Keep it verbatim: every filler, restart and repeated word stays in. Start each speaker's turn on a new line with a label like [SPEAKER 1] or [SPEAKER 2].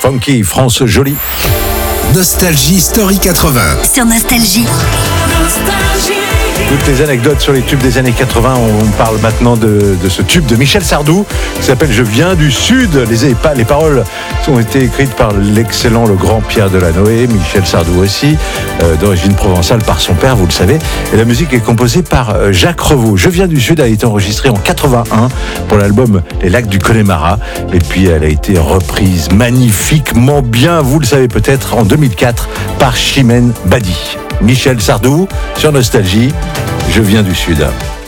[SPEAKER 1] Funky, France jolie.
[SPEAKER 2] Nostalgie Story quatre-vingts.
[SPEAKER 3] Sur Nostalgie.
[SPEAKER 1] Toutes les anecdotes sur les tubes des années quatre-vingts. On parle maintenant de, de ce tube de Michel Sardou qui s'appelle Je viens du Sud. Les, les paroles ont été écrites par l'excellent, le grand Pierre Delanoë, Michel Sardou aussi, euh, d'origine provençale par son père, vous le savez. Et la musique est composée par euh, Jacques Revaux. Je viens du Sud a été enregistrée en quatre-vingt-un pour l'album Les Lacs du Connemara. Et puis elle a été reprise magnifiquement bien, vous le savez peut-être, en deux mille quatre par Chimène Badi. Michel Sardou sur Nostalgie. Je viens du Sud.